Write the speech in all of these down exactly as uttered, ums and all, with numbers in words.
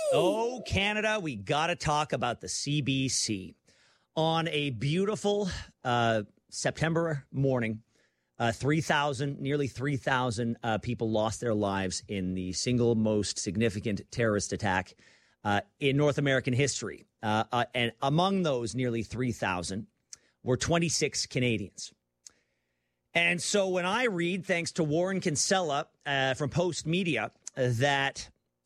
Oh, Canada, we got to talk about the C B C. On a beautiful uh, September morning, uh, three thousand, nearly three thousand uh, people lost their lives in the single most significant terrorist attack uh, in North American history. Uh, uh, and among those nearly three thousand were twenty-six Canadians. And so when I read, thanks to Warren Kinsella uh, from Post Media, uh, that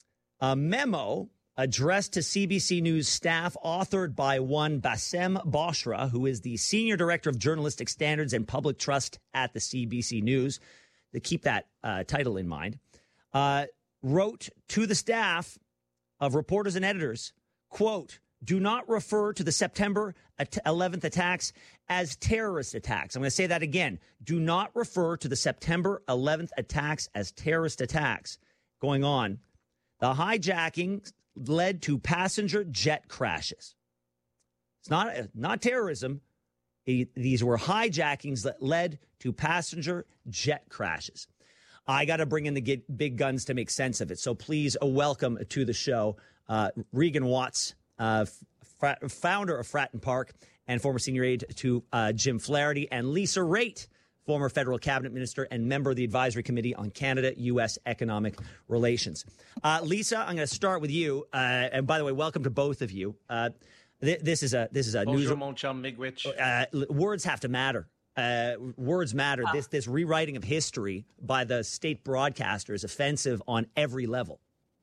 a memo addressed to C B C News staff authored by one Bassem Boshra, who is the Senior Director of Journalistic Standards and Public Trust at the C B C News, to keep that uh, title in mind, uh, wrote to the staff of reporters and editors, quote, do not refer to the September eleventh attacks as terrorist attacks. I'm going to say that again. Do not refer to the September eleventh attacks as terrorist attacks. Going on, the hijacking led to passenger jet crashes. It's not, not terrorism. These were hijackings that led to passenger jet crashes. I got to bring in the big guns to make sense of it. So please, a welcome to the show, uh, Regan Watts, uh, f- founder of Fratton Park and former senior aide to uh, Jim Flaherty, and Lisa Raitt, former federal cabinet minister and member of the Advisory Committee on Canada-U S Economic Relations. Uh, Lisa, I'm going to start with you. Uh, and by the way, welcome to both of you. Uh, th- this is a this is a Bonjour, news. mon chum, Miigwech. Uh, words have to matter. Uh, words matter. Wow. This this rewriting of history by the state broadcaster is offensive on every level.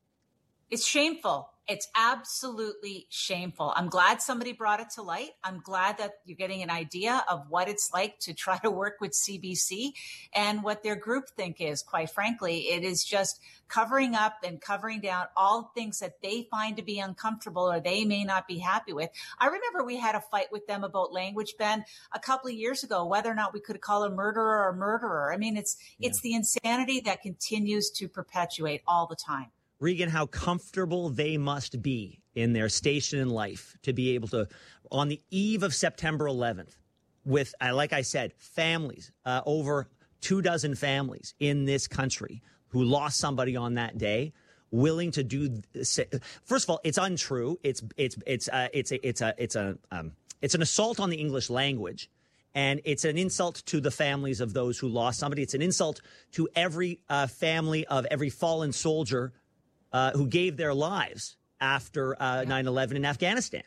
It's shameful. It's absolutely shameful. I'm glad somebody brought it to light. I'm glad that you're getting an idea of what it's like to try to work with C B C and what their groupthink is. Quite frankly, it is just covering up and covering down all things that they find to be uncomfortable or they may not be happy with. I remember we had a fight with them about language, Ben, a couple of years ago, whether or not we could call a murderer a murderer. I mean, it's yeah. it's the insanity that continues to perpetuate all the time. Regan, how comfortable they must be in their station in life to be able to, on the eve of September eleventh, with, uh, like I said, families, uh, over two dozen families in this country who lost somebody on that day, willing to do. First of all, it's untrue. It's it's it's uh, it's a, it's a it's a um, it's an assault on the English language. And it's an insult to the families of those who lost somebody. It's an insult to every uh, family of every fallen soldier Uh, who gave their lives after uh, nine eleven in Afghanistan.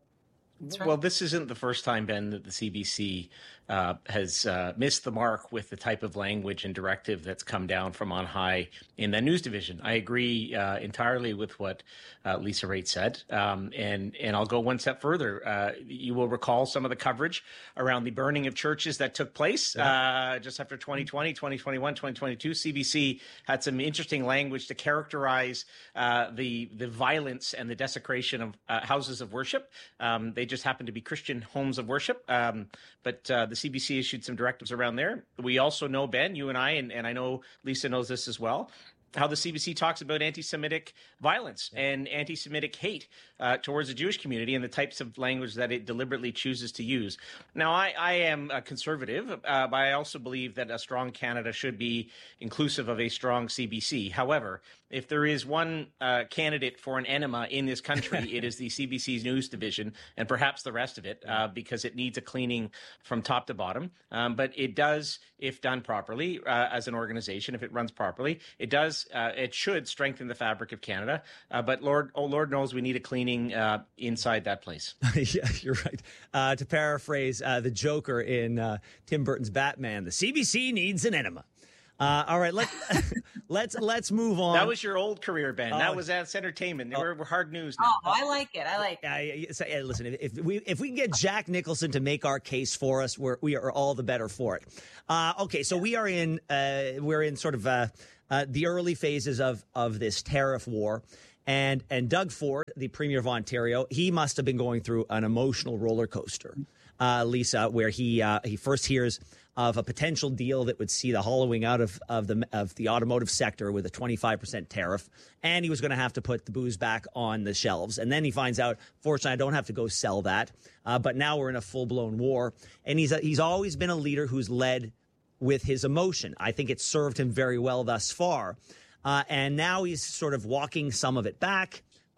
Right. Well, this isn't the first time, Ben, that the C B C uh, has uh, missed the mark with the type of language and directive that's come down from on high in the news division. I agree uh, entirely with what uh, Lisa Raitt said. Um, and, and I'll go one step further. Uh, you will recall some of the coverage around the burning of churches that took place yeah. uh, just after twenty twenty, twenty twenty-one, twenty twenty-two. C B C had some interesting language to characterize uh, the, the violence and the desecration of uh, houses of worship. Um, they just happen to be Christian homes of worship. Um, but uh, the C B C issued some directives around there. We also know, Ben, you and I, and, and I know Lisa knows this as well, how the C B C talks about anti-Semitic violence yeah. and anti-Semitic hate uh, towards the Jewish community and the types of language that it deliberately chooses to use. Now, I, I am a conservative, uh, but I also believe that a strong Canada should be inclusive of a strong C B C. However, if there is one uh, candidate for an enema in this country, it is the C B C's news division and perhaps the rest of it, uh, because it needs a cleaning from top to bottom. Um, but it does, if done properly, uh, as an organization, if it runs properly, it does. Uh, it should strengthen the fabric of Canada. Uh, but Lord, oh Lord knows, we need a cleaning uh, inside that place. Yeah, you're right. Uh, to paraphrase uh, the Joker in uh, Tim Burton's Batman, the C B C needs an enema. Uh, all right, let's let's let's move on. That was your old career, Ben. Oh, that was that's entertainment. Oh, we're, we're hard news now. Oh, I like it. I like it. Uh, so, yeah, listen, if we if we can get Jack Nicholson to make our case for us, we're we are all the better for it. Uh, okay, so we are in uh, we're in sort of uh, uh, the early phases of of this tariff war. And and Doug Ford, the Premier of Ontario, he must have been going through an emotional roller coaster, uh, Lisa, where he uh, he first hears of a potential deal that would see the hollowing out of, of the of the automotive sector with a twenty-five percent tariff, and he was going to have to put the booze back on the shelves. And then he finds out, fortunately, I don't have to go sell that. Uh, but now we're in a full-blown war. And he's a, he's always been a leader who's led with his emotion. I think it's served him very well thus far. Uh, and now he's sort of walking some of it back.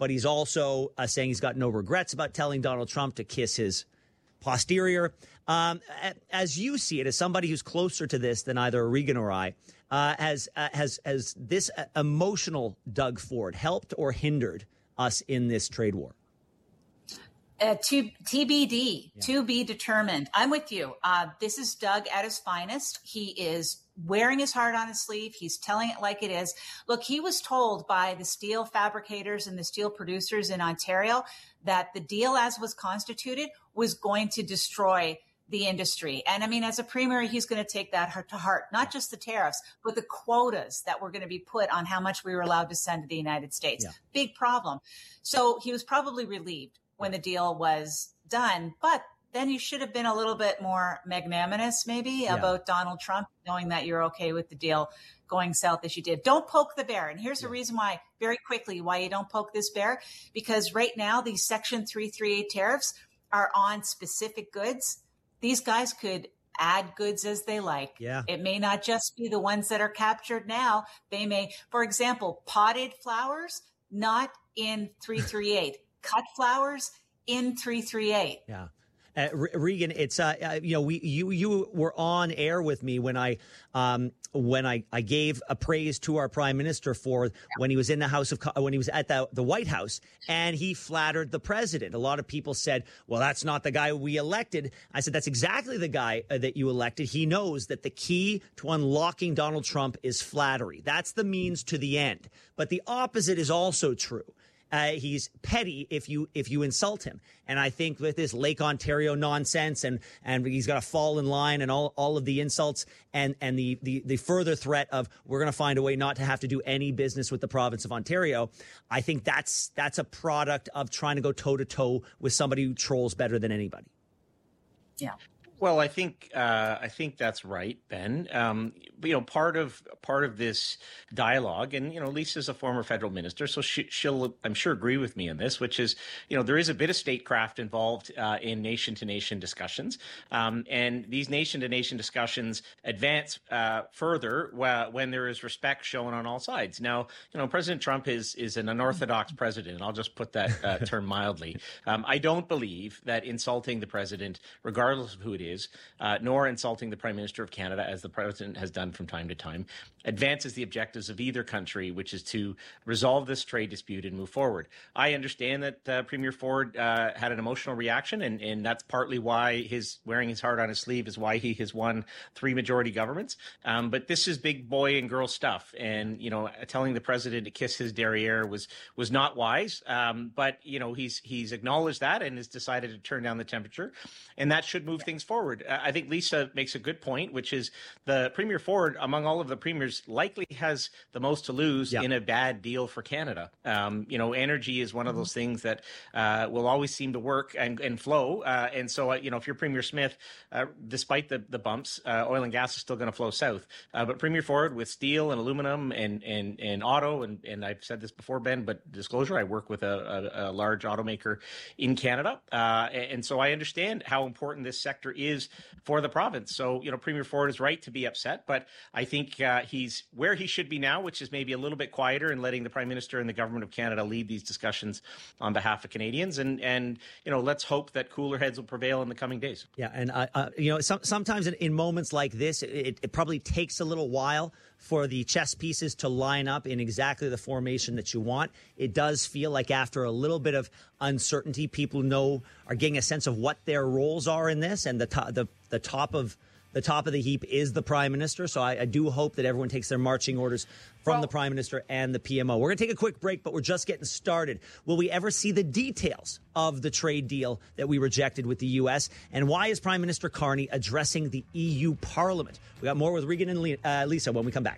but he's also uh, saying he's got no regrets about telling Donald Trump to kiss his posterior. Um, as you see it, as somebody who's closer to this than either Regan or I, uh, has uh, has has this emotional Doug Ford helped or hindered us in this trade war? Uh, to T B D, yeah. To be determined. I'm with you. Uh, this is Doug at his finest. He is wearing his heart on his sleeve. He's telling it like it is. Look, he was told by the steel fabricators and the steel producers in Ontario that the deal as was constituted was going to destroy the industry. And I mean, as a premier, he's going to take that to heart, not just the tariffs, but the quotas that were going to be put on how much we were allowed to send to the United States. Yeah. Big problem. So he was probably relieved when the deal was done, but then you should have been a little bit more magnanimous maybe yeah. about Donald Trump, knowing that you're okay with the deal going south as you did. Don't poke the bear. And here's yeah. the reason why, very quickly, why you don't poke this bear, because right now these Section three thirty-eight tariffs are on specific goods. These guys could add goods as they like. Yeah. It may not just be the ones that are captured now. They may, for example, potted flowers, not in three thirty-eight. Cut flowers in three thirty-eight. Yeah. Uh, Regan, it's, uh, uh, you know, we, you, you were on air with me when I, um, when I, I gave a praise to our prime minister for when he was in the House of, when he was at the, the White House and he flattered the president. A lot of people said, well, that's not the guy we elected. I said, that's exactly the guy uh, that you elected. He knows that the key to unlocking Donald Trump is flattery. That's the means to the end. But the opposite is also true. Uh, he's petty if you if you insult him. And I think with this Lake Ontario nonsense and and he's got to fall in line and all, all of the insults and, and the, the, the further threat of we're going to find a way not to have to do any business with the province of Ontario, I think that's that's a product of trying to go toe-to-toe with somebody who trolls better than anybody. Yeah. Well, I think uh, I think that's right, Ben. Um, you know, part of part of this dialogue, and you know, Lisa's a former federal minister, so she, she'll, I'm sure, agree with me on this, which is, you know, there is a bit of statecraft involved uh, in nation-to-nation discussions, um, and these nation-to-nation discussions advance uh, further when there is respect shown on all sides. Now, you know, President Trump is is an unorthodox president. I'll just put that uh, term mildly. Um, I don't believe that insulting the president, regardless of who it is, Is, uh, nor insulting the Prime Minister of Canada, as the President has done from time to time, advances the objectives of either country, which is to resolve this trade dispute and move forward. I understand that uh, Premier Ford uh, had an emotional reaction, and, and that's partly why his wearing his heart on his sleeve is why he has won three majority governments. Um, but this is big boy and girl stuff, and you know, telling the President to kiss his derriere was was not wise. Um, but you know, he's he's acknowledged that and has decided to turn down the temperature, and that should move things forward. I think Lisa makes a good point, which is the Premier Ford, among all of the premiers, likely has the most to lose yeah. in a bad deal for Canada. Um, you know, energy is one of those things that uh, will always seem to work and, and flow. Uh, and so, uh, you know, if you're Premier Smith, uh, despite the, the bumps, uh, oil and gas is still going to flow south. Uh, but Premier Ford with steel and aluminum and and, and auto, and, and I've said this before, Ben, but disclosure, I work with a, a, a large automaker in Canada. Uh, and so I understand how important this sector is for the province. So, you know, Premier Ford is right to be upset, but I think uh, he's where he should be now, which is maybe a little bit quieter and letting the Prime Minister and the Government of Canada lead these discussions on behalf of Canadians. And, and you know, let's hope that cooler heads will prevail in the coming days. Yeah. And, uh, uh, you know, some, sometimes in, in moments like this, it, it probably takes a little while for the chess pieces to line up in exactly the formation that you want. It does feel like after a little bit of uncertainty, people know are getting a sense of what their roles are in this, and the top, the the top of the top of the heap is the Prime Minister. So I, I do hope that everyone takes their marching orders from well, the Prime Minister and the P M O. We're going to take a quick break, but we're just getting started. Will we ever see the details of the trade deal that we rejected with the U S? And why is Prime Minister Carney addressing the E U Parliament? We got more with Regan and uh, Lisa when we come back.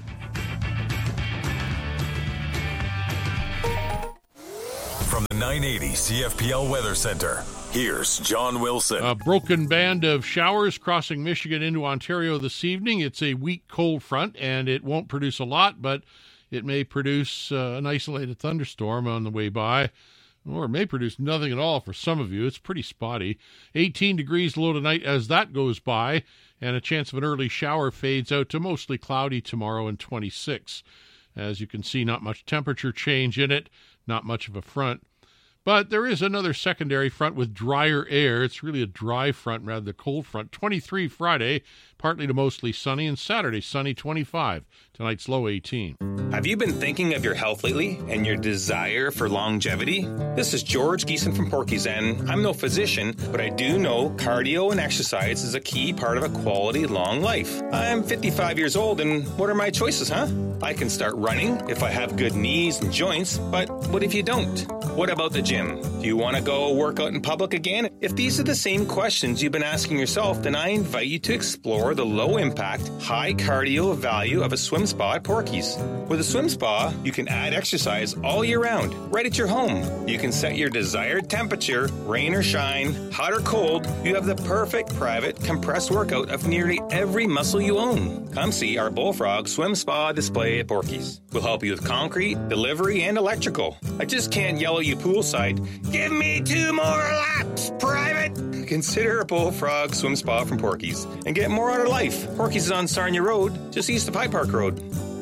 From the nine eighty C F P L Weather Center, here's John Wilson. A broken band of showers crossing Michigan into Ontario this evening. It's a weak cold front, and it won't produce a lot, but it may produce uh, an isolated thunderstorm on the way by, or it may produce nothing at all for some of you. It's pretty spotty. eighteen degrees low tonight as that goes by, and a chance of an early shower fades out to mostly cloudy tomorrow and twenty-six. As you can see, not much temperature change in it. not much of a front. But there is another secondary front with drier air. It's really a dry front rather than a cold front. twenty-three Friday, partly to mostly sunny, and Saturday, sunny, twenty-five. Tonight's low, eighteen. Have you been thinking of your health lately and your desire for longevity? This is George Geeson from Porky's, and I'm no physician, but I do know cardio and exercise is a key part of a quality long life. I'm fifty-five years old, and what are my choices, huh? I can start running if I have good knees and joints, but what if you don't? What about the gym? Do you want to go work out in public again? If these are the same questions you've been asking yourself, then I invite you to explore the low-impact, high-cardio value of a swim spa at Porky's. With a swim spa, you can add exercise all year round, right at your home. You can set your desired temperature, rain or shine, hot or cold. You have the perfect private compressed workout of nearly every muscle you own. Come see our Bullfrog Swim Spa display at Porky's. We'll help you with concrete, delivery, and electrical. I just can't yell at you poolside, "Give me two more laps, private!" Consider a Bullfrog Swim Spa from Porky's and get more out of life. Porky's is on Sarnia Road, just east of High Park Road.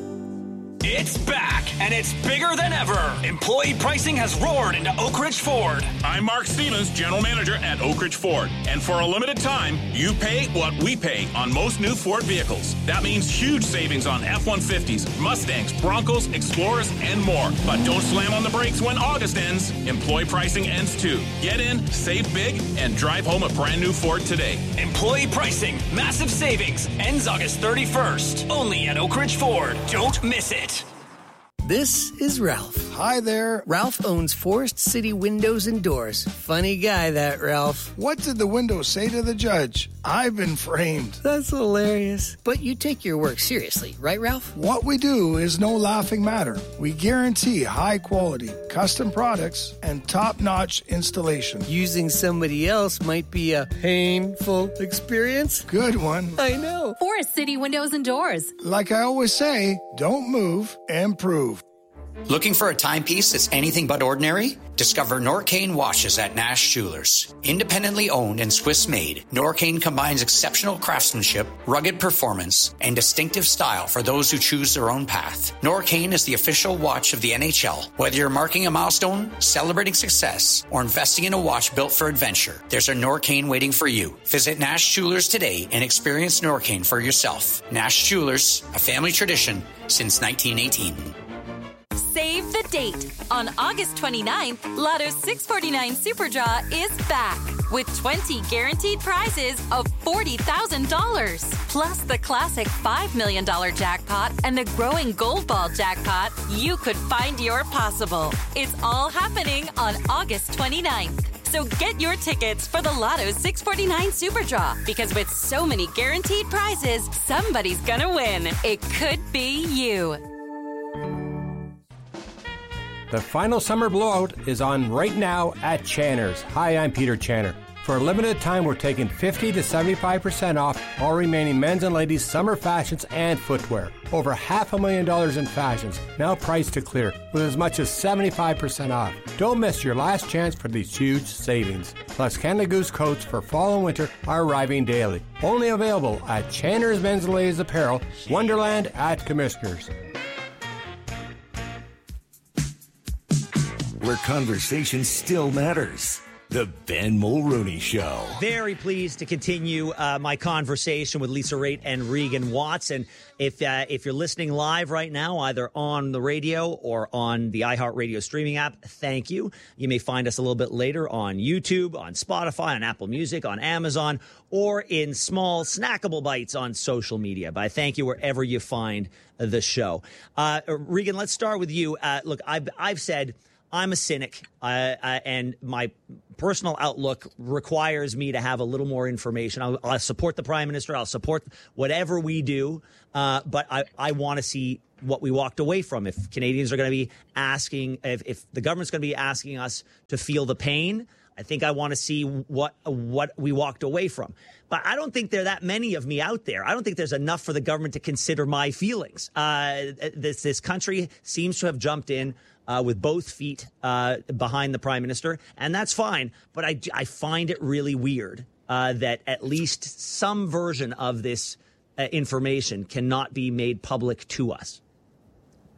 It's back, and it's bigger than ever. Employee pricing has roared into Oak Ridge Ford. I'm Mark Stevens, General Manager at Oak Ridge Ford. And for a limited time, you pay what we pay on most new Ford vehicles. That means huge savings on F one fifties, Mustangs, Broncos, Explorers, and more. But don't slam on the brakes when August ends. Employee pricing ends too. Get in, save big, and drive home a brand new Ford today. Employee pricing, massive savings, ends August thirty-first. Only at Oak Ridge Ford. Don't miss it. This is Ralph. Hi there. Ralph owns Forest City Windows and Doors. Funny guy, that Ralph. What did the window say to the judge? I've been framed. That's hilarious. But you take your work seriously, right, Ralph? What we do is no laughing matter. We guarantee high quality, custom products, and top-notch installation. Using somebody else might be a painful experience. Good one. I know. Forest City Windows and Doors. Like I always say, don't move, improve. Looking for a timepiece that's anything but ordinary? Discover Norcane watches at Nash Jewelers. Independently owned and Swiss-made, Norcane combines exceptional craftsmanship, rugged performance, and distinctive style for those who choose their own path. Norcane is the official watch of the N H L. Whether you're marking a milestone, celebrating success, or investing in a watch built for adventure, there's a Norcane waiting for you. Visit Nash Jewelers today and experience Norcane for yourself. Nash Jewelers, a family tradition since nineteen eighteen. Save the date. On August twenty-ninth, Lotto six forty-nine Super Draw is back with twenty guaranteed prizes of forty thousand dollars. Plus the classic five million dollars jackpot and the growing Gold Ball jackpot. You could find your possible. It's all happening on August twenty-ninth. So get your tickets for the Lotto six forty-nine Super Draw, because with so many guaranteed prizes, somebody's gonna win. It could be you. The final summer blowout is on right now at Channer's. Hi, I'm Peter Channer. For a limited time, we're taking fifty to seventy-five percent off all remaining men's and ladies' summer fashions and footwear. Over half a million dollars in fashions, now priced to clear, with as much as seventy-five percent off. Don't miss your last chance for these huge savings. Plus, Canada Goose coats for fall and winter are arriving daily. Only available at Channer's Men's and Ladies Apparel, Wonderland at Commissioners. Where conversation still matters. The Ben Mulroney Show. Very pleased to continue uh, my conversation with Lisa Raitt and Regan Watts. And if uh, if you're listening live right now, either on the radio or on the iHeartRadio streaming app, thank you. You may find us a little bit later on YouTube, on Spotify, on Apple Music, on Amazon, or in small snackable bites on social media. But I thank you wherever you find the show. Uh, Regan, let's start with you. Uh, look, I've, I've said I'm a cynic, uh, uh, and my personal outlook requires me to have a little more information. I'll, I'll support the Prime Minister. I'll support whatever we do, uh, but I, I want to see what we walked away from. If Canadians are going to be asking, if, if the government's going to be asking us to feel the pain, I think I want to see what what we walked away from. But I don't think there are that many of me out there. I don't think there's enough for the government to consider my feelings. Uh, this this country seems to have jumped in Uh, with both feet uh, behind the Prime Minister, and that's fine. But I, I find it really weird uh, that at least some version of this uh, information cannot be made public to us.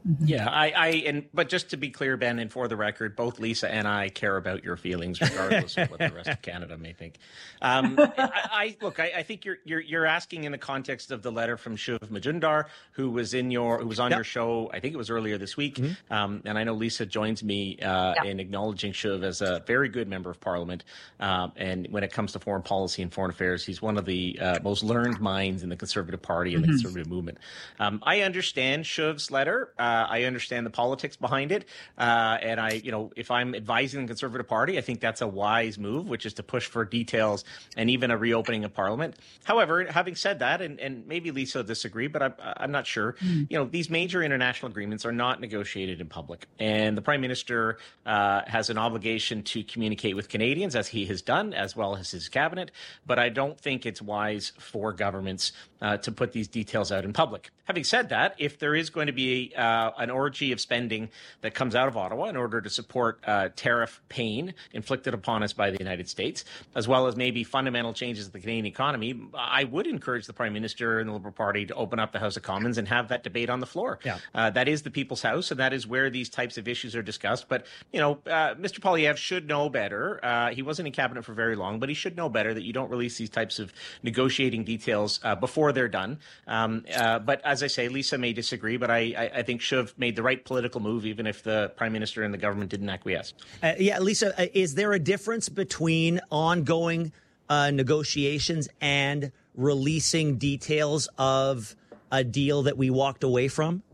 Mm-hmm. Yeah, I, I, and but just to be clear, Ben, and for the record, both Lisa and I care about your feelings, regardless of what the rest of Canada may think. Um, I, I look, I, I think you're you're you're asking in the context of the letter from Shiv Majumdar, who was in your who was on yep. your show. I think it was earlier this week, mm-hmm. um, and I know Lisa joins me uh, yep. in acknowledging Shiv as a very good member of Parliament. Uh, and when it comes to foreign policy and foreign affairs, he's one of the uh, most learned minds in the Conservative Party and mm-hmm. the Conservative movement. Um, I understand Shiv's letter. Uh, I understand the politics behind it. Uh, and I, you know, if I'm advising the Conservative Party, I think that's a wise move, which is to push for details and even a reopening of Parliament. However, having said that, and, and maybe Lisa will disagree, but I'm, I'm not sure, mm. you know, these major international agreements are not negotiated in public. And the Prime Minister uh, has an obligation to communicate with Canadians, as he has done, as well as his cabinet. But I don't think it's wise for governments uh, to put these details out in public. Having said that, if there is going to be uh, an orgy of spending that comes out of Ottawa in order to support uh, tariff pain inflicted upon us by the United States, as well as maybe fundamental changes to the Canadian economy, I would encourage the Prime Minister and the Liberal Party to open up the House of Commons and have that debate on the floor. Yeah. Uh, that is the People's House, and that is where these types of issues are discussed. But, you know, uh, Mister Poilievre should know better. Uh, he wasn't in cabinet for very long, but he should know better that you don't release these types of negotiating details uh, before they're done. Um, uh, but as I say, Lisa may disagree, but I, I, I think Shiv made the right political move, even if the Prime Minister and the government didn't acquiesce. Uh, yeah, Lisa, uh, is there a difference between ongoing uh, negotiations and releasing details of a deal that we walked away from?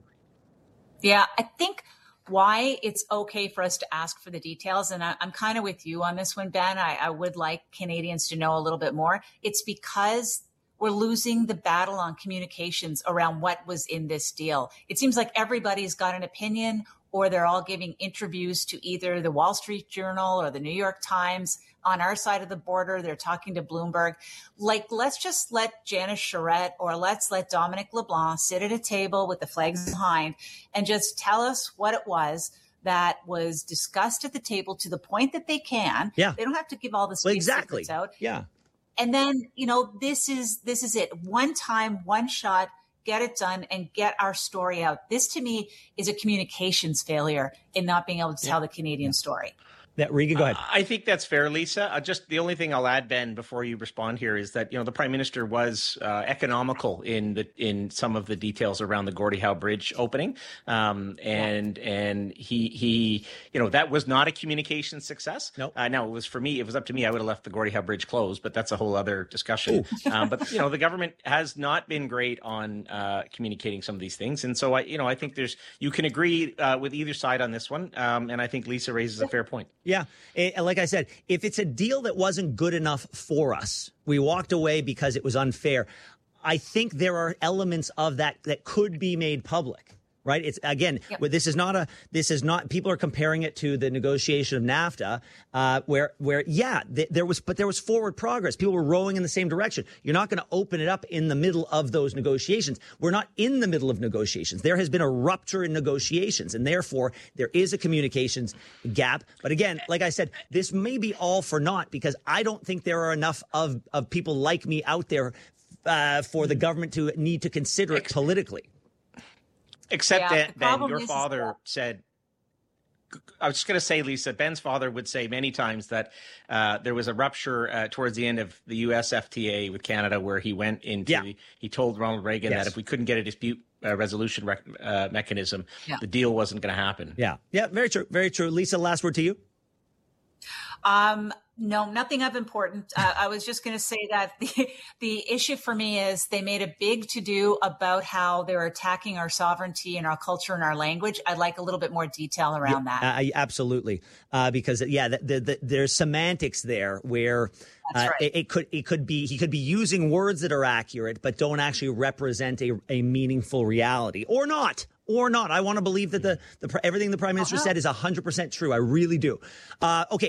Yeah, I think why it's okay for us to ask for the details, and I, I'm kind of with you on this one, Ben. I, I would like Canadians to know a little bit more. It's because we're losing the battle on communications around what was in this deal. It seems like everybody's got an opinion, or they're all giving interviews to either the Wall Street Journal or the New York Times. On our side of the border, they're talking to Bloomberg. Like, let's just let Janice Charette or let's let Dominic LeBlanc sit at a table with the flags behind and just tell us what it was that was discussed at the table to the point that they can. Yeah. They don't have to give all the well, space exactly. secrets out. Yeah. And then, you know, this is this is it. One time, one shot, get it done and get our story out. This, to me, is a communications failure in not being able to tell yeah. the Canadian story. That Riga, go ahead. Uh, I think that's fair, Lisa. Uh, just the only thing I'll add, Ben, before you respond here, is that, you know, the Prime Minister was uh, economical in the in some of the details around the Gordie Howe Bridge opening, um, and yeah. and he he you know that was not a communication success. No, nope. uh, now it was for me. It was up to me. I would have left the Gordie Howe Bridge closed, but that's a whole other discussion. um, but you know, the government has not been great on uh, communicating some of these things, and so I you know I think there's you can agree uh, with either side on this one, um, and I think Lisa raises a fair point. Yeah. It, like I said, if it's a deal that wasn't good enough for us, we walked away because it was unfair. I think there are elements of that that could be made public. Right. It's again, yep. this is not a this is not people are comparing it to the negotiation of NAFTA, uh, where where, yeah, th- there was but there was forward progress. People were rowing in the same direction. You're not going to open it up in the middle of those negotiations. We're not in the middle of negotiations. There has been a rupture in negotiations, and therefore there is a communications gap. But again, like I said, this may be all for naught because I don't think there are enough of, of people like me out there uh, for the government to need to consider it politically. Except yeah, that, Ben, your is, father is said, I was just going to say, Lisa, Ben's father would say many times that uh, there was a rupture uh, towards the end of the U S F T A with Canada where he went into, yeah. the, he told Ronald Reagan yes. that if we couldn't get a dispute uh, resolution rec- uh, mechanism, yeah. the deal wasn't going to happen. Yeah. Yeah. Very true. Very true. Lisa, last word to you. Um, no, nothing of importance. Uh, I was just going to say that the, the issue for me is they made a big to-do about how they're attacking our sovereignty and our culture and our language. I'd like a little bit more detail around yeah, that. Uh, absolutely. Uh, because, yeah, the, the, the, there's semantics there where uh, right. it, it could it could be he could be using words that are accurate but don't actually represent a, a meaningful reality or not. Or not. I want to believe that the, the everything the Prime Minister said is one hundred percent true. I really do. Uh, okay.